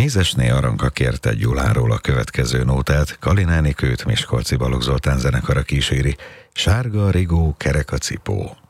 Mézesné Aranka kérte Gyuláról a következő nótát, Kalináni Kőt Miskolci Balogh Zoltán zenekara kíséri, Sárga, rigó, kerek a cipó.